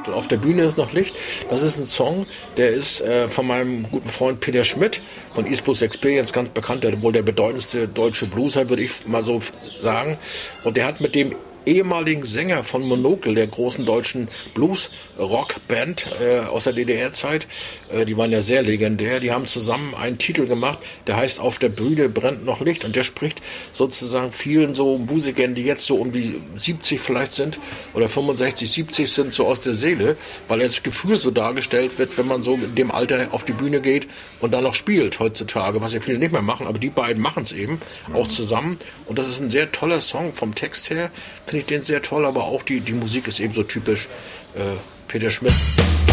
Monokel. Auf der Bühne ist noch Licht. Das ist ein Song, der ist von meinem guten Freund Peter Schmidt von East Blues Experience, ganz bekannt, der wohl der bedeutendste deutsche Blueser, würde ich mal so sagen. Und der hat mit dem ehemaligen Sänger von Monokel, der großen deutschen Blues-Rock-Band aus der DDR-Zeit. Die waren ja sehr legendär. Die haben zusammen einen Titel gemacht, der heißt Auf der Bühne brennt noch Licht. Und der spricht sozusagen vielen so Musikern, die jetzt so um die 70 vielleicht sind oder 65, 70 sind, so aus der Seele, weil das Gefühl so dargestellt wird, wenn man so in dem Alter auf die Bühne geht und dann noch spielt heutzutage, was ja viele nicht mehr machen, aber die beiden machen es eben auch zusammen. Und das ist ein sehr toller Song vom Text her. Finde ich den sehr toll, aber auch die Musik ist eben so typisch Peter Schmidt.